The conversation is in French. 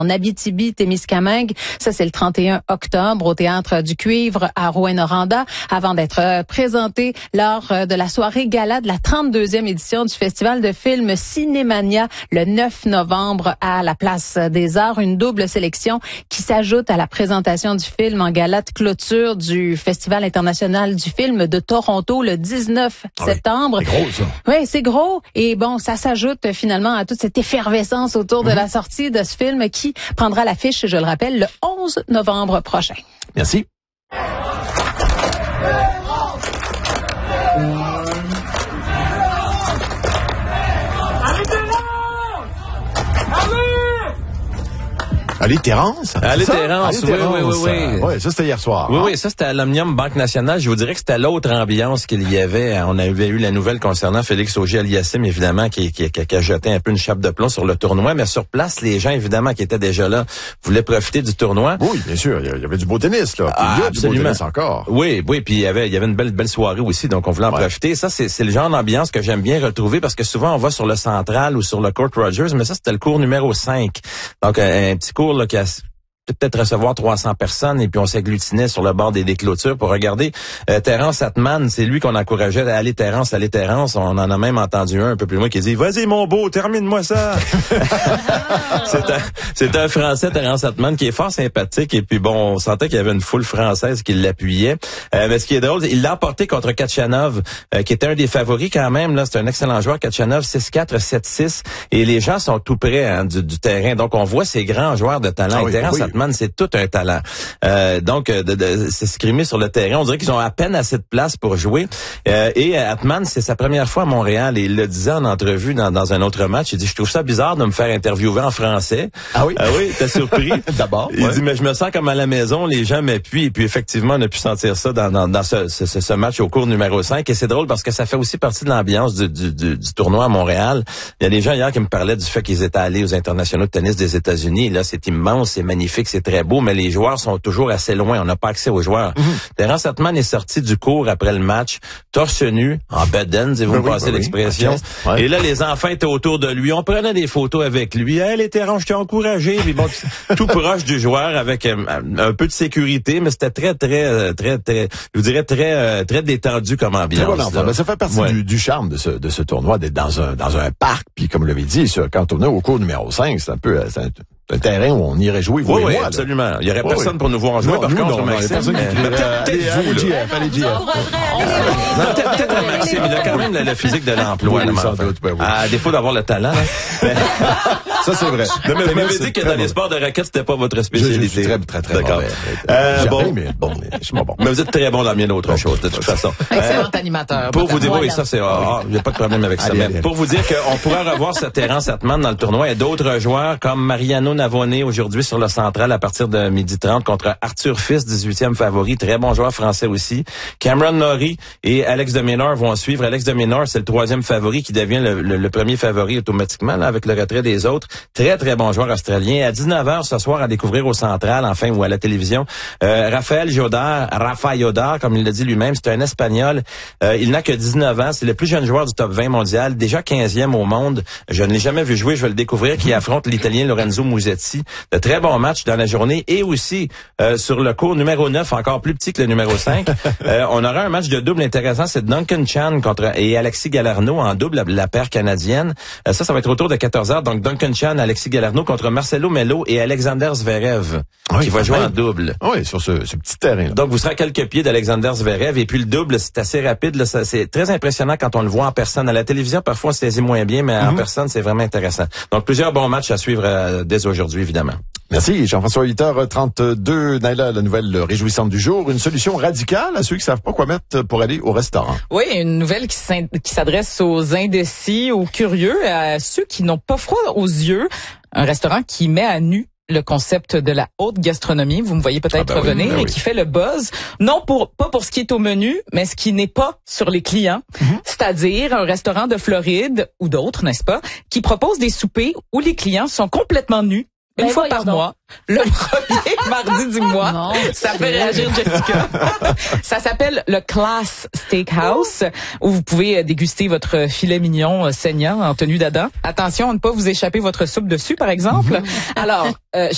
en Abitibi-Témiscamingue. Ça, c'est le 31 octobre au Théâtre du Cuivre à Rouyn-Noranda, avant d'être présenté lors de la soirée gala de la 32e édition du Festival de films Cinémania le 9 novembre à la Place des Arts. Une double sélection qui s'ajoute à la présentation du film en gala de clôture du Festival international du film de Toronto le 19 septembre. C'est gros, ça. Oui, c'est gros. Et bon, ça s'ajoute finalement à toute cette effervescence autour de la sortie de ce film qui prendra l'affiche, je le rappelle, le 11 novembre prochain. Merci. Allez, Terrence? Allez, Terrence, oui. Oui, ça, c'était hier soir. Oui, ça, c'était à l'Omnium Banque Nationale. Je vous dirais que c'était l'autre ambiance qu'il y avait. On avait eu la nouvelle concernant Félix Auger-Aliassime, évidemment, qui a jeté un peu une chape de plomb sur le tournoi. Mais sur place, les gens, évidemment, qui étaient déjà là, voulaient profiter du tournoi. Oui, bien sûr. Il y avait du beau tennis, là. Ah, il y a absolument. du beau tennis encore. Oui, puis il y avait une belle soirée aussi, donc on voulait en profiter. Ça, c'est le genre d'ambiance que j'aime bien retrouver parce que souvent, on va sur le Central ou sur le Court Rogers, mais ça, c'était le cours numéro 5. Donc, un petit cours, là, qui a peut-être recevoir 300 personnes et puis on s'agglutinait sur le bord des clôtures pour regarder Terrence Atman, c'est lui qu'on encourageait à aller Terrence. On en a même entendu un peu plus loin qui dit « Vas-y mon beau, termine-moi ça! » C'est un Français, Terrence Atman, qui est fort sympathique et puis bon, on sentait qu'il y avait une foule française qui l'appuyait. Mais ce qui est drôle, il l'a emporté contre Khachanov, qui était un des favoris quand même. Là, c'est un excellent joueur, Khachanov, 6-4, 7-6 et les gens sont tout près du terrain. Donc on voit ces grands joueurs de talent. Terrence Atman, c'est tout un talent. Donc, de s'escrimer sur le terrain, on dirait qu'ils ont à peine assez de place pour jouer. Et Atman, c'est sa première fois à Montréal et il le disait en entrevue dans un autre match. Il dit, je trouve ça bizarre de me faire interviewer en français. Ah oui? Ah oui, t'es surpris? D'abord. Il dit, mais je me sens comme à la maison, les gens m'appuient. Et puis effectivement, on a pu sentir ça dans ce match au cours numéro 5. Et c'est drôle parce que ça fait aussi partie de l'ambiance du tournoi à Montréal. Il y a des gens hier qui me parlaient du fait qu'ils étaient allés aux internationaux de tennis des États-Unis. Là, c'est immense, c'est magnifique, c'est très beau, mais les joueurs sont toujours assez loin. On n'a pas accès aux joueurs. Terrence Atman est sorti du cours après le match, torse nu, en bedaine, si vous me passez l'expression. Et là, les enfants étaient autour de lui. On prenait des photos avec lui. Hey, les Terrence, je t'ai encouragé. Puis bon, tout proche du joueur avec un peu de sécurité, mais c'était très, je vous dirais très détendu comme ambiance. Très bon enfant. Ben, ça fait partie du charme de ce tournoi, d'être dans un parc. Puis comme vous l'avez dit, quand on est au cours numéro 5, c'est un terrain où on irait jouer, vous et moi. Oui, absolument. Il y aurait personne pour nous voir jouer, par contre, Maxime. Allez, JF. Peut-être Maxime, il a quand même le physique de l'emploi. Oui, sans doute. À défaut d'avoir le talent. Ça, c'est vrai. Mais vous m'avez dit que dans les sports de raquettes, c'était pas votre spécialité. Je suis très d'accord. Bon, mais je suis pas bon. Mais vous êtes très bon dans bien d'autres choses, de toute façon. Excellent animateur. Pour vous dire, oui, ça, c'est, il n'y a pas de problème avec ça. Mais pour vous dire qu'on pourrait revoir ce Terrence Atman dans le tournoi et d'autres joueurs comme Mariano Navone aujourd'hui sur le Central à partir de 12h30 contre Arthur Fils, 18e favori, très bon joueur français aussi. Cameron Norrie et Alex de Minaur vont suivre. Alex de Minaur, c'est le 3e favori qui devient le premier favori automatiquement là, avec le retrait des autres. Très, très bon joueur australien. À 19h ce soir à découvrir au Central, enfin, ou à la télévision, Rafael Jodar, comme il l'a dit lui-même, c'est un Espagnol. Il n'a que 19 ans. C'est le plus jeune joueur du top 20 mondial, déjà 15e au monde. Je ne l'ai jamais vu jouer, je vais le découvrir, qui affronte l'Italien Lorenzo Musetti. De très bons matchs dans la journée et aussi sur le cours numéro 9, encore plus petit que le numéro 5. On aura un match de double intéressant, c'est Duncan Chan et Alexis Galarneau en double, la paire canadienne. Ça va être autour de 14h. Donc Duncan Chan, Alexis Galarneau contre Marcelo Melo et Alexander Zverev qui va jouer en double. Oui, sur ce petit terrain-là. Donc vous serez à quelques pieds d'Alexander Zverev et puis le double, c'est assez rapide. Là, c'est très impressionnant quand on le voit en personne. À la télévision, parfois on se saisit moins bien, mais en personne, c'est vraiment intéressant. Donc plusieurs bons matchs à suivre dès aujourd'hui, évidemment. Merci, Jean-François, 8h32. Naila, la nouvelle réjouissante du jour. Une solution radicale à ceux qui savent pas quoi mettre pour aller au restaurant. Oui, une nouvelle qui s'adresse aux indécis, aux curieux, à ceux qui n'ont pas froid aux yeux. Un restaurant qui met à nu le concept de la haute gastronomie, vous me voyez peut-être revenir, et qui fait le buzz, pas pour ce qui est au menu, mais ce qui n'est pas sur les clients, c'est-à-dire un restaurant de Floride ou d'autres, n'est-ce pas, qui propose des soupers où les clients sont complètement nus, une fois par mois, le premier mardi du mois. Non, ça fait réagir Jessica. Ça s'appelle le Class Steakhouse, où vous pouvez déguster votre filet mignon saignant en tenue d'Adam. Attention à ne pas vous échapper votre soupe dessus, par exemple. Alors,